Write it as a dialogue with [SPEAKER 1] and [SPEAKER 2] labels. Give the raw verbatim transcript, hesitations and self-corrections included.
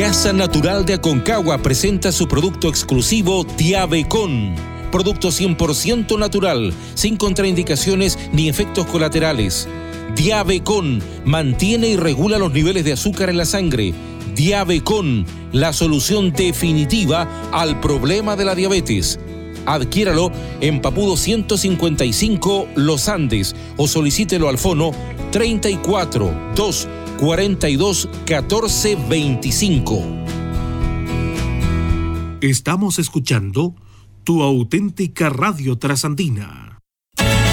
[SPEAKER 1] Casa Natural de Aconcagua presenta su producto exclusivo Diabecon. Producto cien por ciento natural, sin contraindicaciones ni efectos colaterales. Diabecon mantiene y regula los niveles de azúcar en la sangre. Diabecon, la solución definitiva al problema de la diabetes. Adquiéralo en Papudo ciento cincuenta y cinco Los Andes o solicítelo al fono treinta y cuatro, dos, cuarenta y dos, catorce, veinticinco.
[SPEAKER 2] Estamos escuchando Tu Auténtica Radio Trasandina.